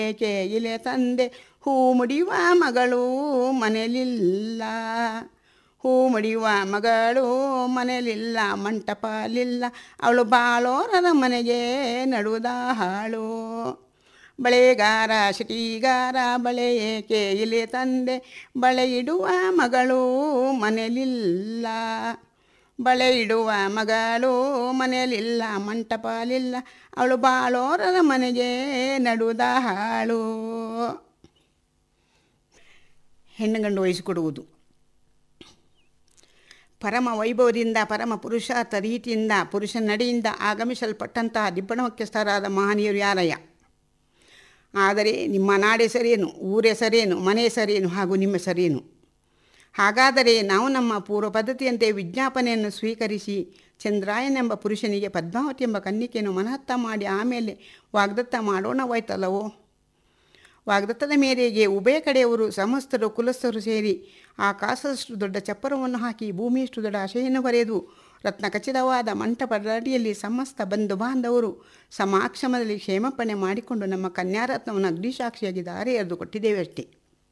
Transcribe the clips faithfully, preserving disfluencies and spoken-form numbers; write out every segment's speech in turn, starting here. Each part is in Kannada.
ಏಕೆ ಇಲೆ ತಂದೆ ಹೂ ಮುಡಿಯುವ ಮಗಳು ಮನೆಯಲಿಲ್ಲ, ಹೂ ಮುಡಿಯುವ ಮಗಳು ಮನೆಯಲಿಲ್ಲ, ಮಂಟಪಲಿಲ್ಲ, ಅವಳು ಬಾಳೋರರ ಮನೆಗೆ ನಡುವುದ ಹಾಳು. ಬಳೆಗಾರ ಶಿಟಿಗಾರ ಬಳೆ ಏಕೆ ಇಲೆ ತಂದೆ, ಬಳೆ ಇಡುವ ಮಗಳು ಮನೆಯಲಿಲ್ಲ, ಬಳೆ ಇಡುವ ಮಗಳು ಮನೆಯಲಿಲ್ಲ, ಮಂಟಪಲಿಲ್ಲ, ಅವಳು ಬಾಳೋರರ ಮನೆಗೆ ನಡುವುದ ಹಾಳು. ಹೆಣ್ಣು ಗಂಡು ವಹಿಸಿಕೊಡುವುದು. ಪರಮ ವೈಭವದಿಂದ ಪರಮ ಪುರುಷಾರ್ಥ ರೀತಿಯಿಂದ ಪುರುಷ ನಡೆಯಿಂದ ಆಗಮಿಸಲ್ಪಟ್ಟಂತಹ ದಿಬ್ಬಣ ಮುಖ್ಯಸ್ಥರಾದ ಮಹನೀಯರು ಯಾರಯ್ಯ. ಆದರೆ ನಿಮ್ಮ ನಾಡೆ ಸರಿಯೇನು, ಊರೇ ಸರಿಯೇನು, ಮನೆ ಸರಿಯೇನು, ಹಾಗೂ ನಿಮ್ಮ ಸರಿಯೇನು? ಹಾಗಾದರೆ ನಾವು ನಮ್ಮ ಪೂರ್ವ ಪದ್ಧತಿಯಂತೆ ವಿಜ್ಞಾಪನೆಯನ್ನು ಸ್ವೀಕರಿಸಿ ಚಂದ್ರಾಯನೆಂಬ ಪುರುಷನಿಗೆ ಪದ್ಮಾವತಿ ಎಂಬ ಕನ್ನಿಕೆಯನ್ನು ಮನಹತ್ತ ಮಾಡಿ ಆಮೇಲೆ ವಾಗ್ದತ್ತ ಮಾಡೋಣವಾಯ್ತಲ್ಲವೋ? ವಾಗ್ದತ್ತದ ಮೇರೆಗೆ ಉಭಯ ಕಡೆಯವರು ಸಮಸ್ತರು ಕುಲಸ್ಥರು ಸೇರಿ ಆಕಾಶದಷ್ಟು ದೊಡ್ಡ ಚಪ್ಪರವನ್ನು ಹಾಕಿ ಭೂಮಿಯಷ್ಟು ದೊಡ್ಡ ಆಶೆಯನ್ನು ಬರೆದು ರತ್ನ ಖಚಿತವಾದ ಮಂಟಪದ ಅಡಿಯಲ್ಲಿ ಸಮಸ್ತ ಬಂಧು ಬಾಂಧವರು ಸಮಾಕ್ಷಮದಲ್ಲಿ ಕ್ಷೇಮಪಣೆ ಮಾಡಿಕೊಂಡು ನಮ್ಮ ಕನ್ಯಾರತ್ನವನ್ನು ಅಗ್ನಿಸಾಕ್ಷಿಯಾಗಿ ದಾರಿ ಎರೆದು ಕೊಟ್ಟಿದ್ದೇವೆ ಅಷ್ಟೇ.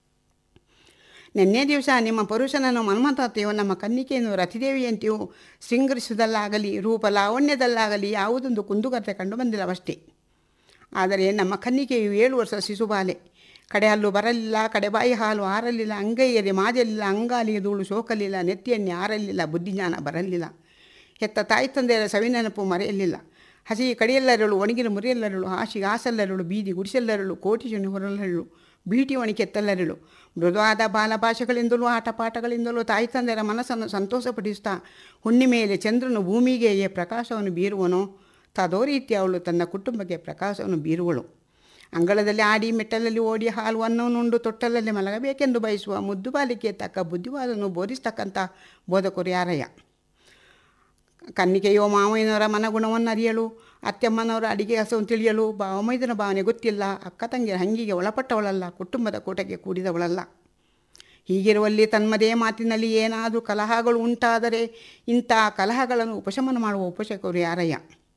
ನಿನ್ನೆ ದಿವಸ ನಿಮ್ಮ ಪುರುಷನನ್ನು ಮನ್ಮಥತೆಯೋ ನಮ್ಮ ಕನ್ನಿಕೆಯನ್ನು ರತಿದೇವಿಯಂತೆಯೋ ಶೃಂಗರಿಸುವುದಲ್ಲಾಗಲಿ ರೂಪ ಲಾವಣ್ಯದಲ್ಲಾಗಲಿ ಯಾವುದೊಂದು ಕುಂದುಕೊರತೆ ಕಂಡು ಬಂದಿಲ್ಲವಷ್ಟೇ. ಆದರೆ ನಮ್ಮ ಕನ್ನಿಕೆಯು ಏಳು ವರ್ಷ ಶಿಶುಬಾಲೆ, ಕಡೆ ಹಲ್ಲು ಬರಲಿಲ್ಲ, ಕಡೆಬಾಯಿ ಹಾಲು ಆರಲಿಲ್ಲ, ಅಂಗೈಯರೆ ಮಾಜಲಿಲ್ಲ, ಅಂಗಾಲಿಗೆ ಧೂಳು ಸೋಕಲಿಲ್ಲ, ನೆತ್ತಿಯನ್ನೇ ಆರಲಿಲ್ಲ, ಬುದ್ಧಿಜ್ಞಾನ ಬರಲಿಲ್ಲ, ಹೆತ್ತ ತಾಯಿ ತಂದೆಯರ ಸವಿನೆನಪು ಮರೆಯಲಿಲ್ಲ, ಹಸಿ ಕಡಿಯಲ್ಲರಳು, ಒಣಗಿನ ಮುರಿಯಲ್ಲರಳು, ಹಾಸಿಗೆ ಹಾಸಲ್ಲರಳು, ಬೀದಿ ಗುಡಿಸಲ್ಲರಳು, ಕೋಟಿ ಶನಿ ಹೊರಲರಳು, ಬೀಟಿ ಒಣಕೆತ್ತಲ್ಲರಳು, ಮೃದುವಾದ ಬಾಲಭಾಷೆಗಳಿಂದಲೂ ಆಟಪಾಠಗಳಿಂದಲೂ ತಾಯಿ ತಂದೆಯರ ಮನಸ್ಸನ್ನು ಸಂತೋಷಪಡಿಸುತ್ತಾ ಹುಣ್ಣಿಮೆಯಲ್ಲಿ ಚಂದ್ರನು ಭೂಮಿಗೆ ಪ್ರಕಾಶವನ್ನು ಬೀರುವನೋ ತದೋ ರೀತಿ ಅವಳು ತನ್ನ ಕುಟುಂಬಕ್ಕೆ ಪ್ರಕಾಶವನ್ನು ಬೀರುವಳು. ಅಂಗಳದಲ್ಲಿ ಆಡಿ ಮೆಟ್ಟಲಲ್ಲಿ ಓಡಿ ಹಾಲು ಅನ್ನವನ್ನುಂಡು ತೊಟ್ಟಲಲ್ಲಿ ಮಲಗಬೇಕೆಂದು ಬಯಸುವ ಮುದ್ದು ಬಾಲಿಕೆ ತಕ್ಕ ಬುದ್ಧಿವಾದವನ್ನು ಬೋಧಿಸ್ತಕ್ಕಂಥ ಬೋಧಕರು ಯಾರಯ್ಯ. ಕನ್ನಿಕೆಯೋ ಮಾವಯ್ಯನವರ ಮನಗುಣವನ್ನು ಅರಿಯಲು, ಅತ್ತೆಮ್ಮನವರ ಅಡಿಗೆ ಹಸವನ್ನು ತಿಳಿಯಲು ಬಾವಮೈದನ ಭಾವನೆ ಗೊತ್ತಿಲ್ಲ, ಅಕ್ಕ ತಂಗಿಯ ಹಂಗಿಗೆ ಒಳಪಟ್ಟವಳಲ್ಲ, ಕುಟುಂಬದ ಕೂಟಕ್ಕೆ ಕೂಡಿದವಳಲ್ಲ. ಹೀಗಿರುವಲ್ಲಿ ತನ್ಮದೇ ಮಾತಿನಲ್ಲಿ ಏನಾದರೂ ಕಲಹಗಳು ಉಂಟಾದರೆ ಇಂಥ ಕಲಹಗಳನ್ನು ಉಪಶಮನ ಮಾಡುವ ಉಪಶಕರು ಯಾರಯ್ಯ.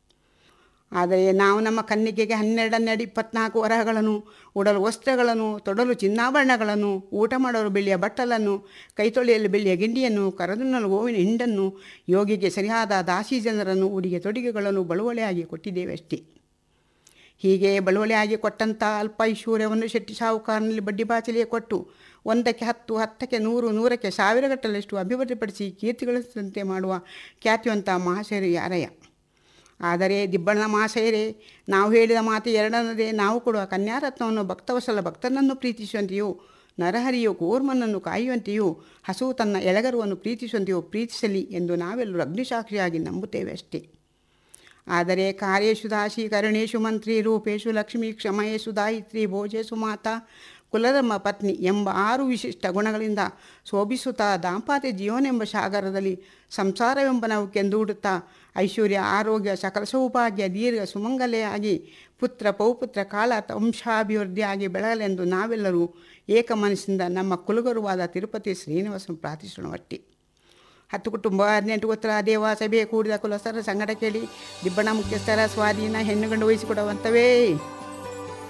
ಆದರೆ ನಾವು ನಮ್ಮ ಕನ್ನಿಕೆಗೆ ಹನ್ನೆರಡನ್ನೆರಡು ಇಪ್ಪತ್ನಾಲ್ಕು ವರಹಗಳನ್ನು, ಉಡಲು ವಸ್ತ್ರಗಳನ್ನು, ತೊಡಲು ಚಿನ್ನಾಭರಣಗಳನ್ನು, ಊಟ ಮಾಡಲು ಬೆಳ್ಳಿಯ ಬಟ್ಟಲನ್ನು, ಕೈತೊಳೆಯಲು ಬೆಳ್ಳಿಯ ಗಿಂಡಿಯನ್ನು, ಕರದುಣ್ಣಲು ಗೋವಿನ ಹಿಂಡನ್ನು, ಯೋಗಿಗೆ ಸರಿಯಾದ ದಾಸಿ ಜನರನ್ನು, ಉಡಿಗೆ ತೊಡಿಗೆಗಳನ್ನು ಬಳುವಳಿಯಾಗಿ ಕೊಟ್ಟಿದ್ದೇವೆ ಅಷ್ಟೇ. ಹೀಗೆ ಬಳುವಳಿಯಾಗಿ ಕೊಟ್ಟಂಥ ಅಲ್ಪ ಐಶ್ವರ್ಯವನ್ನು ಶೆಟ್ಟಿ ಸಾಹುಕಾರನಲ್ಲಿ ಬಡ್ಡಿ ಬಾಚಲಿಗೆ ಕೊಟ್ಟು ಒಂದಕ್ಕೆ ಹತ್ತು, ಹತ್ತಕ್ಕೆ ನೂರು, ನೂರಕ್ಕೆ ಸಾವಿರಗಟ್ಟಲಷ್ಟು ಅಭಿವೃದ್ಧಿಪಡಿಸಿ ಕೀರ್ತಿಗಳಿಸಿದಂತೆ ಮಾಡುವ ಖ್ಯಾತಿವಂತ ಮಹಾಶಯರು ಯಾರಯ್ಯ. ಆದರೆ ದಿಬ್ಬಣ ಮಹಾಶಯರೇ, ನಾವು ಹೇಳಿದ ಮಾತು ಎರಡನ್ನದೇ ನಾವು ಕೊಡುವ ಕನ್ಯಾರತ್ನವನ್ನು ಭಕ್ತವಸಲ ಭಕ್ತನನ್ನು ಪ್ರೀತಿಸುವಂತೆಯೋ, ನರಹರಿಯು ಕೂರ್ಮನನ್ನು ಕಾಯುವಂತೆಯೋ, ಹಸು ತನ್ನ ಎಳಗರುವನ್ನು ಪ್ರೀತಿಸುವಂತೆಯೋ ಪ್ರೀತಿಸಲಿ ಎಂದು ನಾವೆಲ್ಲರೂ ಅಗ್ನಿಸಾಕ್ಷಿಯಾಗಿ ನಂಬುತ್ತೇವೆ ಅಷ್ಟೇ. ಆದರೆ ಕಾರ್ಯೇಶು ದಾಸಿ, ಕರುಣೇಶು ಮಂತ್ರಿ, ರೂಪೇಶು ಲಕ್ಷ್ಮೀ, ಕ್ಷಮಯೇಶು ದಾಯಿತ್ರಿ, ಭೋಜೇಶು ಮಾತಾ, ಕುಲಧರ್ಮ ಪತ್ನಿ ಎಂಬ ಆರು ವಿಶಿಷ್ಟ ಗುಣಗಳಿಂದ ಶೋಭಿಸುತ್ತಾ ದಾಂಪತ್ಯ ಜೀವನೆಂಬ ಸಾಗರದಲ್ಲಿ ಸಂಸಾರವೆಂಬ ನೌಕೆಂದೂಡುತ್ತಾ ಐಶ್ವರ್ಯ, ಆರೋಗ್ಯ, ಸಕಲ ಸೌಭಾಗ್ಯ, ದೀರ್ಘ ಸುಮಂಗಲೆಯಾಗಿ ಪುತ್ರ ಪೌಪುತ್ರ ಕಾಲ ವಂಶಾಭಿವೃದ್ಧಿಯಾಗಿ ಬೆಳಗಲೆಂದು ನಾವೆಲ್ಲರೂ ಏಕ ಮನಸ್ಸಿಂದ ನಮ್ಮ ಕುಲಗುರುವಾದ ತಿರುಪತಿ ಶ್ರೀನಿವಾಸನ ಪ್ರಾರ್ಥಿಸೋಣವಟ್ಟಿ. ಹತ್ತು ಕುಟುಂಬ ಹದಿನೆಂಟು ಗೋತ್ರ ದೇವ ಸಭೆ ಕೂಡಿದ ಕುಲಸ್ಥರ ಸಂಗಡ ಕೇಳಿ ದಿಬ್ಬಣ ಮುಖ್ಯಸ್ಥರ ಸ್ವಾಧೀನ ಹೆಣ್ಣುಗಂಡು ವಹಿಸಿಕೊಡುವಂಥವೇ.